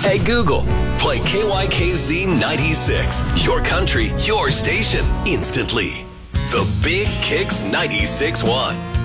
Hey Google, play KYKZ 96. Your country, your station, instantly. The Big Kicks 96.1.